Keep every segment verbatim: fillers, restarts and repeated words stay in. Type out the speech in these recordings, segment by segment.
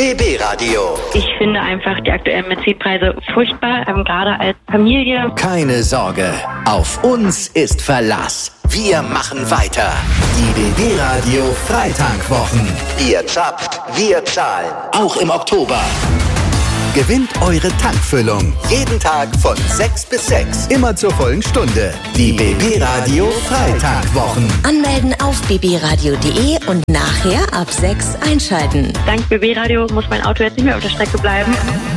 B B-Radio. Ich finde einfach die aktuellen Benzinpreise furchtbar, ähm, gerade als Familie. Keine Sorge, auf uns ist Verlass. Wir machen weiter. Die B B-Radio Freitankwochen. Ihr zapft, wir zahlen. Auch im Oktober. Gewinnt eure Tankfüllung. Jeden Tag von sechs bis sechs. Immer zur vollen Stunde. Die B B-Radio Freitankwochen. Anmelden auf b b radio punkt de und nachher ab sechs einschalten. Dank B B-Radio muss mein Auto jetzt nicht mehr auf der Strecke bleiben.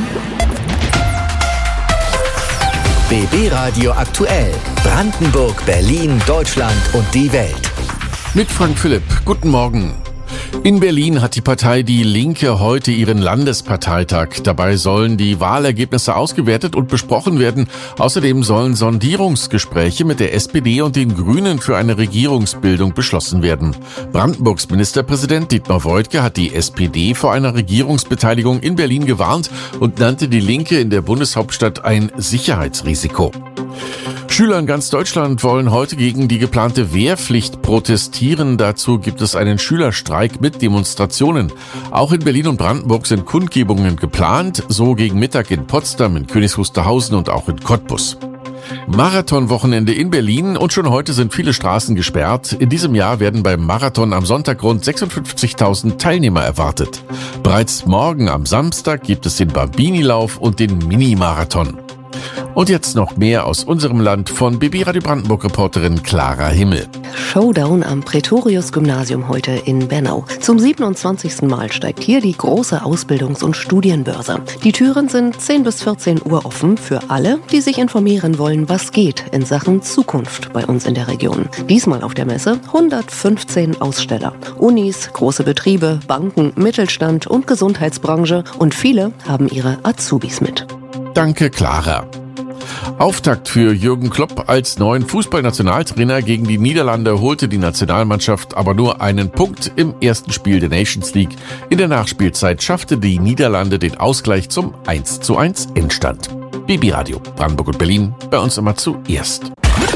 B B-Radio aktuell. Brandenburg, Berlin, Deutschland und die Welt. Mit Frank Philipp. Guten Morgen. In Berlin hat die Partei Die Linke heute ihren Landesparteitag. Dabei sollen die Wahlergebnisse ausgewertet und besprochen werden. Außerdem sollen Sondierungsgespräche mit der S P D und den Grünen für eine Regierungsbildung beschlossen werden. Brandenburgs Ministerpräsident Dietmar Woidke hat die S P D vor einer Regierungsbeteiligung in Berlin gewarnt und nannte die Linke in der Bundeshauptstadt ein Sicherheitsrisiko. Schüler in ganz Deutschland wollen heute gegen die geplante Wehrpflicht protestieren. Dazu gibt es einen Schülerstreik mit Demonstrationen. Auch in Berlin und Brandenburg sind Kundgebungen geplant, so gegen Mittag in Potsdam, in Königs Wusterhausen und auch in Cottbus. Marathonwochenende in Berlin und schon heute sind viele Straßen gesperrt. In diesem Jahr werden beim Marathon am Sonntag rund sechsundfünfzigtausend Teilnehmer erwartet. Bereits morgen am Samstag gibt es den Bambini-Lauf und den Mini-Marathon. Und jetzt noch mehr aus unserem Land von B B-Radio Brandenburg-Reporterin Clara Himmel. Showdown am Praetorius-Gymnasium heute in Bernau. Zum siebenundzwanzigsten Mal steigt hier die große Ausbildungs- und Studienbörse. Die Türen sind zehn bis vierzehn Uhr offen für alle, die sich informieren wollen, was geht in Sachen Zukunft bei uns in der Region. Diesmal auf der Messe hundertfünfzehn Aussteller. Unis, große Betriebe, Banken, Mittelstand und Gesundheitsbranche und viele haben ihre Azubis mit. Danke, Clara. Auftakt für Jürgen Klopp als neuen Fußballnationaltrainer gegen die Niederlande holte die Nationalmannschaft aber nur einen Punkt im ersten Spiel der Nations League. In der Nachspielzeit schaffte die Niederlande den Ausgleich zum eins zu eins Endstand. B B-Radio Brandenburg und Berlin, bei uns immer zuerst.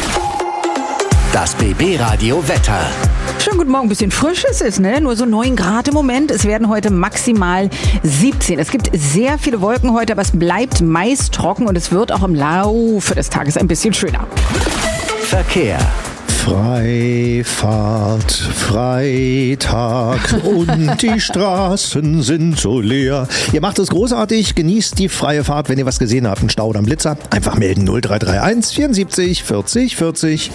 Das B B-Radio Wetter. Schönen guten Morgen, bisschen frisch ist es, ne? Nur so neun Grad im Moment. Es werden heute maximal siebzehn. Es gibt sehr viele Wolken heute, aber es bleibt meist trocken und es wird auch im Laufe des Tages ein bisschen schöner. Verkehr. Freifahrt, Freitag und die Straßen sind so leer. Ihr macht es großartig, genießt die freie Fahrt. Wenn ihr was gesehen habt, einen Stau oder einen Blitzer, einfach melden null drei drei eins vierundsiebzig vierzig vierzig.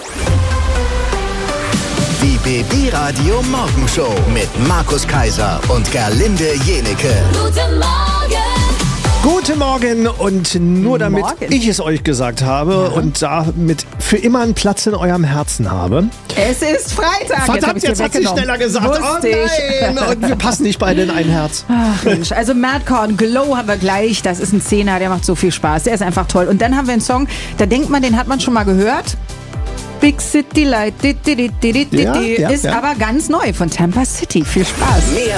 Die B B-Radio Morgenshow mit Markus Kaiser und Gerlinde Jenecke. Guten Morgen! Guten Morgen und nur damit Morgen. ich es euch gesagt habe Ja. und damit für immer einen Platz in eurem Herzen habe. Es ist Freitag. Verdammt, jetzt, jetzt hat sie schneller gesagt. Wusste Oh nein, und wir passen nicht beide in ein Herz. Ach Mensch, also Madcorn, Glow haben wir gleich. Das ist ein Zehner, der macht so viel Spaß. Der ist einfach toll. Und dann haben wir einen Song, da denkt man, den hat man schon mal gehört. Big City Light, di, di, di, di, di, Ja, di, ja, ist ja. aber ganz neu von Tampa City. Viel Spaß. Mehr